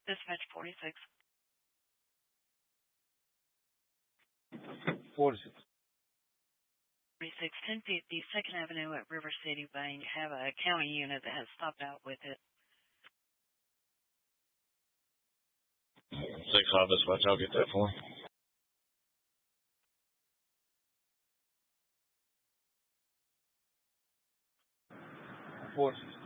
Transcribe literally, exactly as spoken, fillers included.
Dispatch forty-six. forty-six. forty-six, ten fifty, second Avenue at River City Bank. Have a county unit that has stopped out with it. six five Dispatch, I'll get that for him. forty-six.